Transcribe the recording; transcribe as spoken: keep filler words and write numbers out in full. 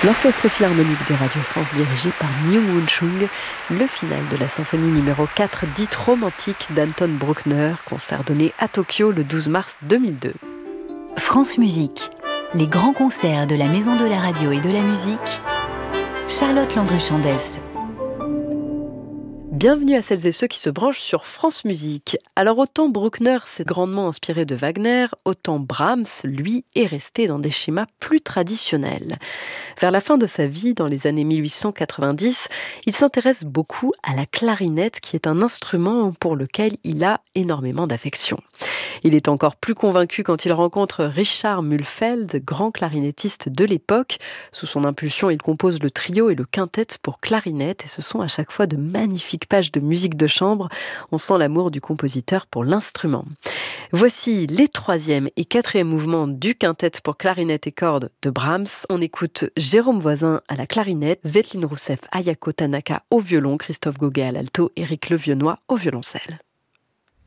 L'Orchestre Philharmonique de Radio France dirigé par Miu Woon Chung, le final de la symphonie numéro quatre dite romantique d'Anton Bruckner, concert donné à Tokyo le douze mars deux mille deux. France Musique, les grands concerts de la Maison de la Radio et de la Musique, Charlotte Landru-Chandès. Bienvenue à celles et ceux qui se branchent sur France Musique. Alors autant Bruckner s'est grandement inspiré de Wagner, autant Brahms, lui, est resté dans des schémas plus traditionnels. Vers la fin de sa vie, dans les années mille huit cent quatre-vingt-dix, il s'intéresse beaucoup à la clarinette, qui est un instrument pour lequel il a énormément d'affection. Il est encore plus convaincu quand il rencontre Richard Mühlfeld, grand clarinettiste de l'époque. Sous son impulsion, il compose le trio et le quintet pour clarinette, et ce sont à chaque fois de magnifiques pages de musique de chambre. On sent l'amour du compositeur pour l'instrument. Voici les troisième et quatrième mouvements du quintet pour clarinette et cordes de Brahms. On écoute Jérôme Voisin à la clarinette, Svetlin Rousseff, Ayako Tanaka au violon, Christophe Gauguet à l'alto, Éric Levionnois au violoncelle.